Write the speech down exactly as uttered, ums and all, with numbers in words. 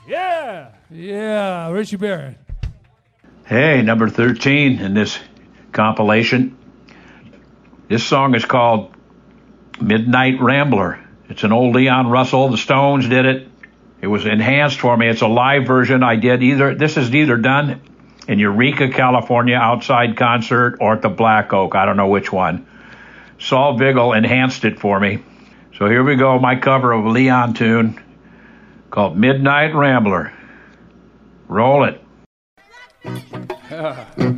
Yeah. Yeah, Richie Barrett. Hey, number thirteen in this compilation. This song is called Midnight Rambler. It's an old Leon Russell. The Stones did it. It was enhanced for me. It's a live version I did. Either this is either done in Eureka, California, outside concert, or at the Black Oak. I don't know which one. Saul Vigil enhanced it for me. So here we go, my cover of a Leon tune called Midnight Rambler. Roll it.